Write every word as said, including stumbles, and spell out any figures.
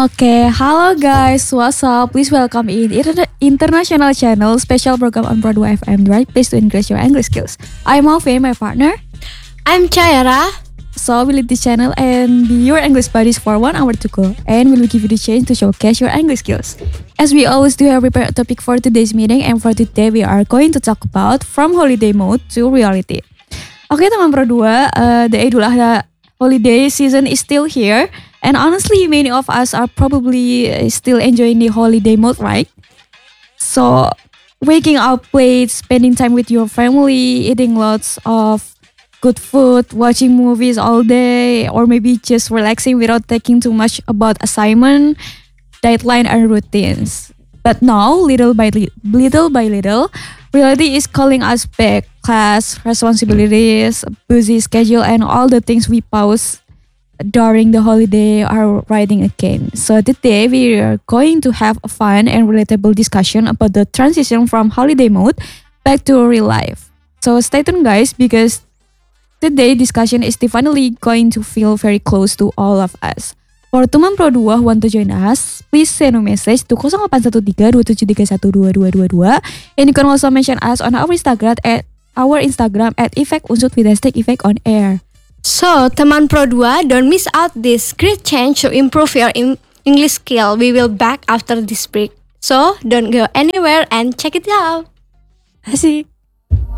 Okay, hello guys, what's up? Please welcome in Inter- International Channel special program on Broadway F M, the right place to increase your English skills. I'm Alvin, my partner. I'm Chayara. So we lead this channel and be your English buddies for one hour to go, and we will give you the chance to showcase your English skills. As we always do, have prepared a topic for today's meeting, and for today we are going to talk about from holiday mode to reality. Okay, teman Pro dua, uh, the Idul Adha holiday season is still here. And honestly, many of us are probably still enjoying the holiday mode, right? So, waking up late, spending time with your family, eating lots of good food, watching movies all day, or maybe just relaxing without thinking too much about assignment, deadline, and routines. But now, little by li- little by little, reality is calling us back. Class, responsibilities, busy schedule, and all the things we pause during the holiday are riding again. So today we are going to have a fun and relatable discussion about the transition from holiday mode back to real life. So stay tuned guys, because today discussion is definitely going to feel very close to all of us. For teman Pro dua who want to join us, please send a message to zero eight one tiga dua tujuh tiga satu dua dua dua dua, and you can also mention us on our Instagram at our Instagram at Effect Unsut with hashtag Effect on Air. So, teman Pro dua, don't miss out this great chance to improve your im- English skill. We will back after this break. So, don't go anywhere and check it out. Asik.